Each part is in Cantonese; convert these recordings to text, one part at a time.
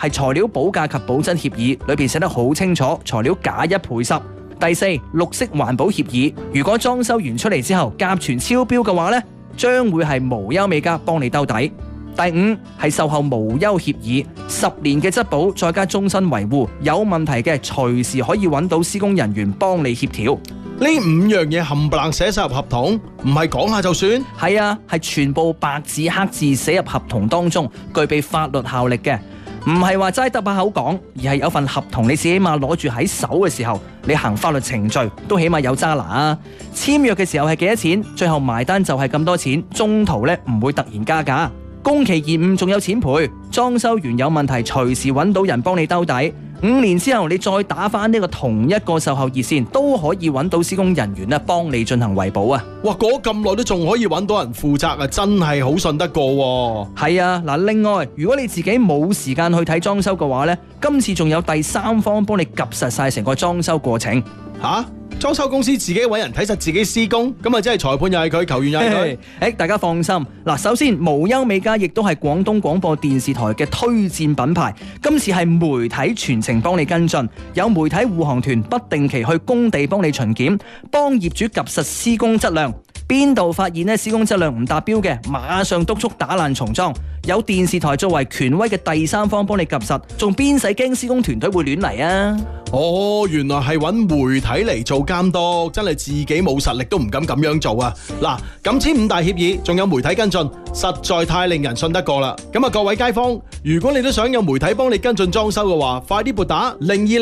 係材料保價及保真協議，裏邊寫得好清楚，材料假1賠10。第四，綠色環保協議，如果裝修完出嚟之後甲醛超標嘅話呢，將會係無憂美家幫你兜底。第五，係售後無憂協議，10年嘅質保再加終身維護，有問題嘅隨時可以揾到施工人員幫你協調。 呢5樣嘢冚唪唥寫晒入合同，唔係講下就算？ 係啊，係全部白紙黑字寫入合同當中，具備法律效力嘅。唔係話齋得把口講，而係有份合同，你起碼攞住喺手嘅時候，你行法律程序都起碼有揸拿啊。簽約嘅時候係幾多錢，最後埋單就係咁多錢，中途咧唔會突然加價。工期延誤仲有錢賠，裝修完有問題隨時揾到人幫你兜底。5年之後你再打返呢個同一個售後熱線，都可以揾到施工人員幫你進行維保啊！ 哇，嗰咁耐都仲可以揾到人負責啊，真係好信得過喎。 係啊，嗱，另外如果你自己冇時間去睇裝修嘅話呢，今次仲有第三方幫你及實晒成個裝修過程。 吓？裝修公司自己揾人睇實自己施工，咁啊即係裁判又係佢，球員又係佢。 大家放心。嗱，首先無憂美家亦都係廣東廣播電視台嘅推薦品牌，今次係媒體全程幫你跟進，有媒體護航團不定期去工地幫你巡檢，幫業主及實施工質量。邊度發現施工質量唔達標嘅，馬上督促打爛重裝。有電視台作為權威嘅第三方幫你及實，仲邊使驚施工團隊會亂嚟啊？ 哦，原來係揾媒體嚟做監督，真係自己冇實力都唔敢咁樣做啊！嗱，咁簽5大協議，仲有媒體跟進，實在太令人信得過啦！咁啊，各位街坊，如果你都想有媒體幫你跟進裝修嘅話，快啲撥打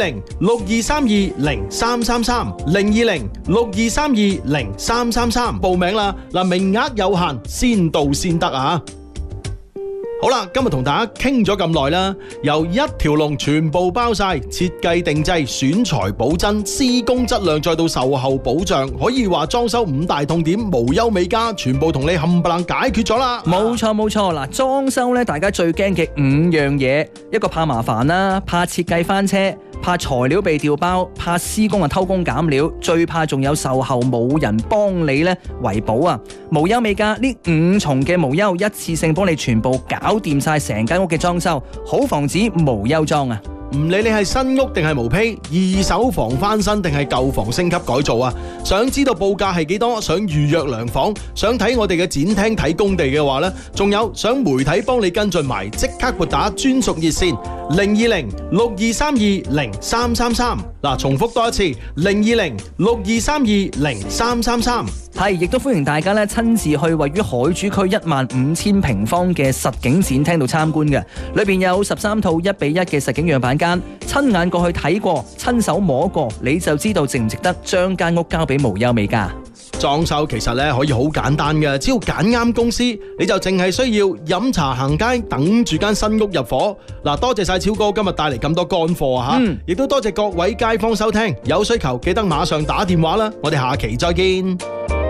020-6232-0333 020-6232-0333報名啦！嗱，名額有限，先到先得啊！好啦，今日同大家傾咗咁耐啦，由一條龍全部包晒，設計定製、選材保真、施工質量，再到售後保障，可以話裝修5大痛點，無憂美家全部同你冚唪唥解決咗啦。 冇錯冇錯，嗱，裝修咧，大家最驚嘅5樣嘢，一個怕麻煩啦，怕設計翻車，怕材料被調包，怕施工偷工減料，最怕仲有售後冇人幫你咧維保啊！無憂美家呢5重嘅無憂，一次性幫你全部搞掂晒成間屋嘅裝修，好防止無憂裝啊！ 唔理你係新屋定係毛坯，二手房翻新定係舊房升級改造啊！想知道報價係幾多？想預約量房？想睇我哋嘅展廳睇工地嘅話呢？仲有想媒體幫你跟進埋，即刻撥打專屬熱線020-6232-0333。嗱，重複多一次020-6232-0333。 係，亦都歡迎大家咧親自去位於海珠區15000平方嘅實景展廳度參觀嘅，裏邊有13套1:1嘅實景樣板間，親眼過去睇過，親手摸過，你就知道值唔值得將間屋交俾無憂美家。 裝修其實咧可以好簡單嘅，只要揀啱公司，你就淨係需要飲茶行街，等住間新屋入伙。嗱，多謝晒超哥今日帶嚟咁多乾貨啊吓，亦都多謝各位街坊收聽，有需求記得馬上打電話啦，我哋下期再見。